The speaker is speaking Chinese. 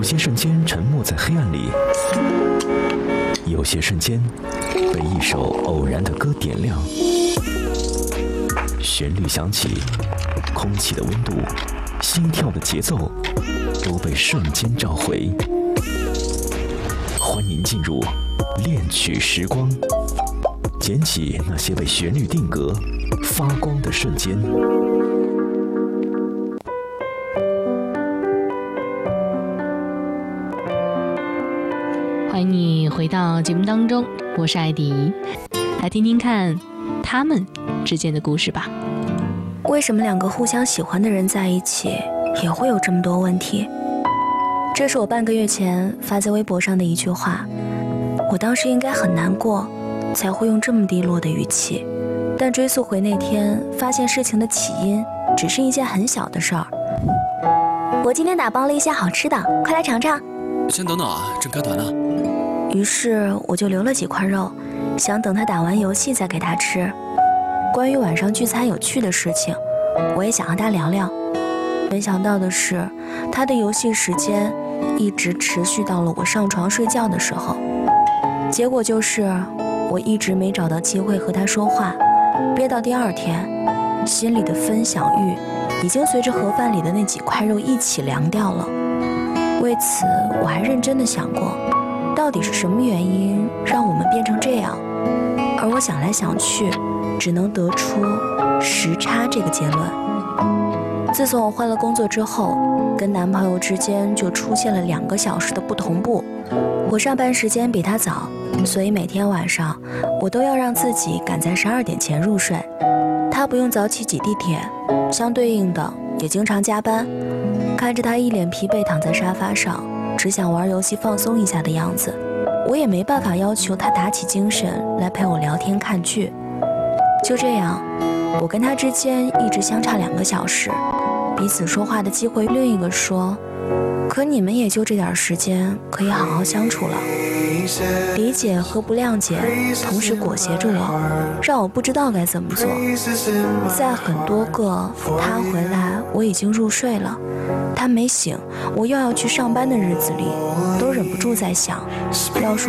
些瞬间沉没在黑暗里，有些瞬间被一首偶然的歌点亮，旋律响起，空气的温度，心跳的节奏都被瞬间召回。欢迎进入恋曲时光，捡起那些被旋律定格、发光的瞬间。 欢迎你回到节目当中，我是艾迪，来听听看他们之间的故事吧。 为什么两个互相喜欢的人在一起也会有这么多问题？这是我半个月前发在微博上的一句话，我当时应该很难过，才会用这么低落的语气，但追溯回那天，发现事情的起因只是一件很小的事儿。我今天打包了一些好吃的，快来尝尝。 先等等啊，正开团呢。 于是我就留了几块肉，想等他打完游戏再给他吃。关于晚上聚餐有趣的事情，我也想和他聊聊。没想到的是，他的游戏时间一直持续到了我上床睡觉的时候。结果就是我一直没找到机会和他说话，憋到第二天，心里的分享欲已经随着盒饭里的那几块肉一起凉掉了。为此我还认真地想过，到底是什么原因让我们变成这样？而我想来想去，只能得出时差这个结论。自从我换了工作之后，跟男朋友之间就出现了2个小时的不同步。我上班时间比他早，所以每天晚上我都要让自己赶在12点前入睡。他不用早起挤地铁，相对应的也经常加班。看着他一脸疲惫躺在沙发上，只想玩游戏放松一下的样子，我也没办法要求他打起精神来陪我聊天看剧。就这样，我跟他之间一直相差2个小时，彼此说话的机会。另一个说，可你们也就这点时间可以好好相处了。理解和不谅解同时裹挟着我，让我不知道该怎么做。在很多个他回来我已经入睡了，他没醒我又要去上班的日子里，都忍不住在想，要说